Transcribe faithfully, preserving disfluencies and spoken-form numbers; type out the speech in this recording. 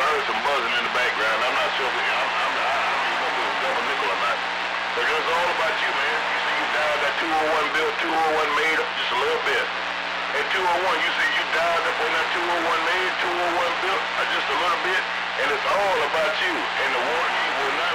heard some buzzing in the background. I'm not sure if it, I'm, I'm, I don't even know if it was double nickel or not. But it was all about you, man. You see you dialed that two oh one bill, two oh one made up just a little bit. And two oh one, you see you dialed up on that two oh one made, two oh one bill, uh, just a little bit. And it's all about you. And the war, you will not